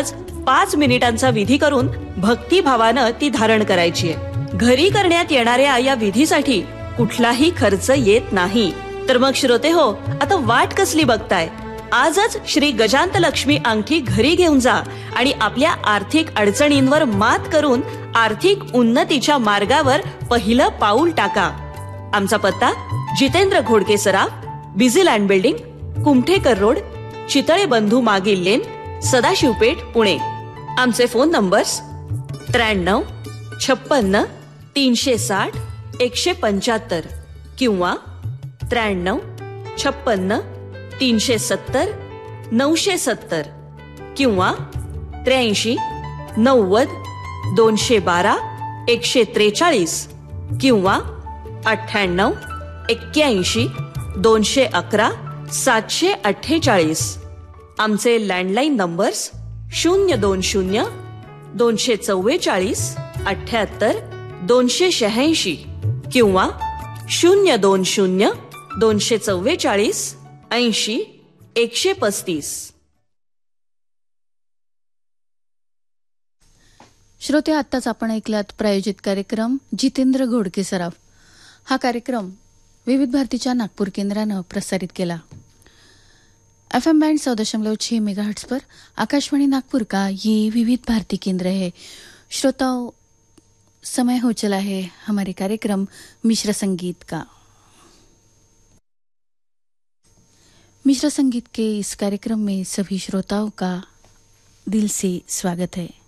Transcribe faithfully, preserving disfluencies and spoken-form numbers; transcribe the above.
सहज पाच मिनिटांचा विधी करून भक्तिभावानं ती धारण करायची आहे. घरी करण्यात येणाऱ्या या विधीसाठी कुठलाही खर्च येत नाही. तर मग श्रोते हो, आता वाट कसली बघताय? आजच श्री गजांत लक्ष्मी अंगठी घरी घेऊन जा आणि आपल्या आर्थिक अडचणींवर मात करून आर्थिक उन्नतीच्या मार्गावर पहिलं पाऊल टाका. आमचा पत्ता जितेंद्र घोडके सराफ, Busyland building, Kumthekar road, Chitale बंधू मागील लेन, सदाशिवपेठ, पुणे. आमचे फोन नंबर्स त्र्याण्णव छप्पन्न तीनशे साठ एकशे पंच्याहत्तर किंवा त्र्याण्णव छप्पन्न तीनशे सत्तर नऊशे सत्तर किंवा त्र्याऐंशी नव्वद दोनशे बारा एकशे त्रेचाळीस किंवा अठ्ठ्याण्णव एक्क्याऐंशी दोनशे अकरा सातशे अठ्ठेचाळीस. आमचे लँडलाईन नंबर्स शून्य दोन शून्य दोनशे चव्वेचाळीस अठ्ठ्याहत्तर दोनशे शहाऐंशी किंवा शून्य दोन शून्य दोनशे चव्वेचाळीस ऐंशी एकशे पस्तीस. श्रोते, आत्ताच आपण ऐकलात प्रायोजित कार्यक्रम जितेंद्र घोडके सराफ. हा कार्यक्रम विविध भारतीच्या नागपूर केंद्रानं प्रसारित केला. एफ एम बैंड सौ दशमलव छह मेगाहर्ट्ज पर आकाशवाणी नागपुर का ये विविध भारती केंद्र है. श्रोताओं, समय हो चला है हमारे कार्यक्रम मिश्र संगीत का. मिश्र संगीत के इस कार्यक्रम में सभी श्रोताओं का दिल से स्वागत है.